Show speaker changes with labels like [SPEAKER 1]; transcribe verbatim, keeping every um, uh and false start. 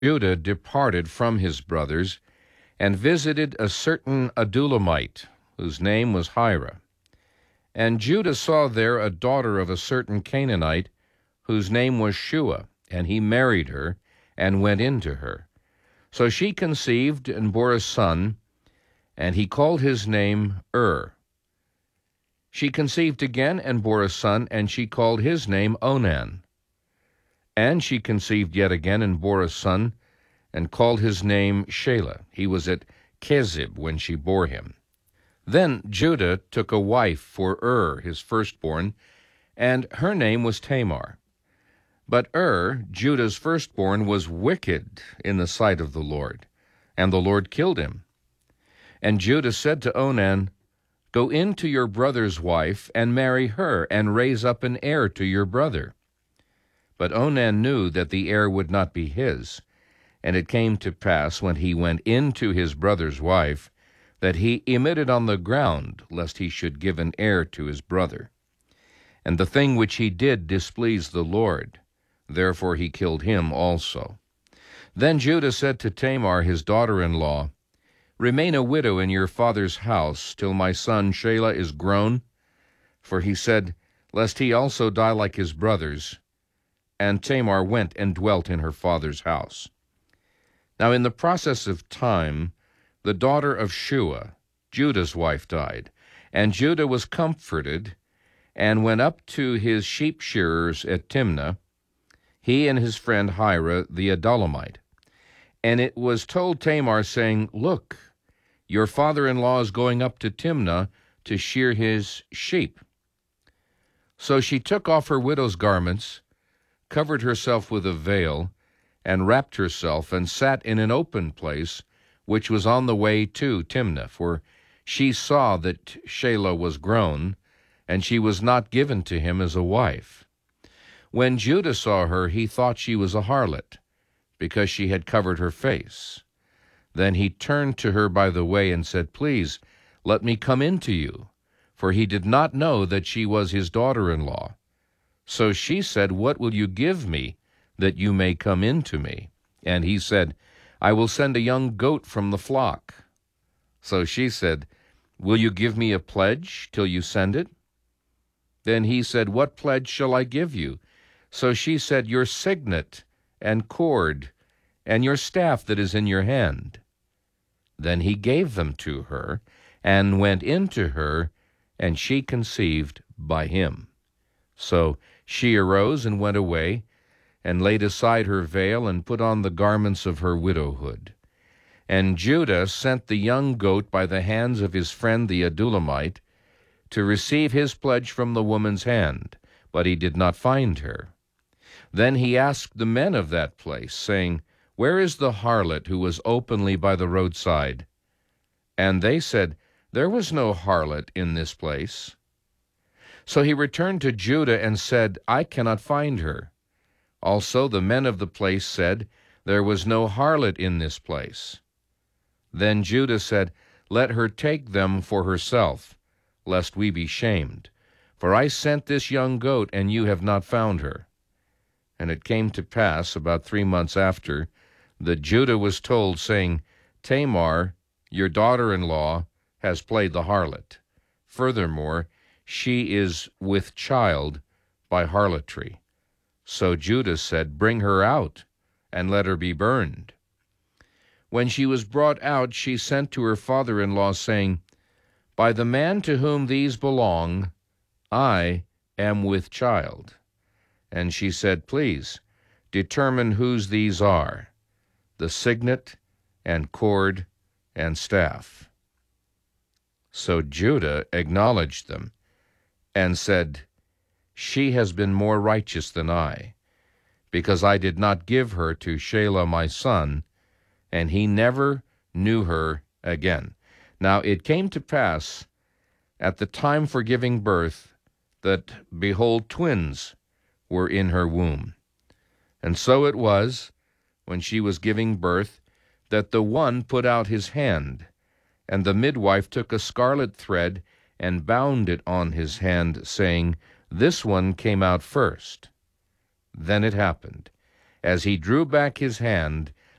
[SPEAKER 1] Judah departed from his brothers and visited a certain Adullamite, whose name was Hira. And Judah saw there a daughter of a certain Canaanite, whose name was Shua, and he married her, and went in to her. So she conceived and bore a son, and he called his name Ur. She conceived again and bore a son, and she called his name Onan. And she conceived yet again and bore a son, and called his name Shelah. He was at Kezib when she bore him. Then Judah took a wife for Ur, his firstborn, and her name was Tamar. But Ur, Judah's firstborn, was wicked in the sight of the Lord, and the Lord killed him. And Judah said to Onan, "Go in to your brother's wife, and marry her, and raise up an heir to your brother." But Onan knew that the heir would not be his. And it came to pass, when he went in to his brother's wife, that he emitted on the ground, lest he should give an heir to his brother. And the thing which he did displeased the Lord. Therefore he killed him also. Then Judah said to Tamar his daughter-in-law, "Remain a widow in your father's house till my son Shelah is grown." For he said, lest he also die like his brothers. And Tamar went and dwelt in her father's house. Now in the process of time, the daughter of Shua, Judah's wife, died, and Judah was comforted, and went up to his sheep shearers at Timnah, he and his friend Hira the Adullamite. And it was told Tamar, saying, "Look, your father-in-law is going up to Timnah to shear his sheep." So she took off her widow's garments, covered herself with a veil, and wrapped herself, and sat in an open place, which was on the way to Timnah, for she saw that Shelah was grown, and she was not given to him as a wife. When Judah saw her, he thought she was a harlot, because she had covered her face. Then he turned to her by the way and said, "Please, let me come in to you," for he did not know that she was his daughter-in-law. So she said, "What will you give me, that you may come in to me?" And he said, "I will send a young goat from the flock." So she said, "Will you give me a pledge till you send it?" Then he said, "What pledge shall I give you?" So she said, "Your signet and cord, and your staff that is in your hand." Then he gave them to her, and went in to her, and she conceived by him. So she arose and went away, and laid aside her veil, and put on the garments of her widowhood. And Judah sent the young goat by the hands of his friend the Adullamite, to receive his pledge from the woman's hand, but he did not find her. Then he asked the men of that place, saying, "Where is the harlot who was openly by the roadside?" And they said, "There was no harlot in this place." So he returned to Judah and said, "I cannot find her." Also the men of the place said, "There was no harlot in this place." Then Judah said, "Let her take them for herself, lest we be shamed. For I sent this young goat, and you have not found her." And it came to pass, about three months after, that Judah was told, saying, "Tamar, your daughter-in-law, has played the harlot. Furthermore, she is with child by harlotry." So Judah said, "Bring her out, and let her be burned." When she was brought out, she sent to her father-in-law, saying, "By the man to whom these belong, I am with child." And she said, "Please, determine whose these are, the signet and cord and staff." So Judah acknowledged them, and said, "She has been more righteous than I, because I did not give her to Shelah my son," and he never knew her again. Now it came to pass, at the time for giving birth, that, behold, twins were in her womb. And so it was, when she was giving birth, that the one put out his hand, and the midwife took a scarlet thread and bound it on his hand, saying, "This one came out first." Then it happened, as he drew back his hand,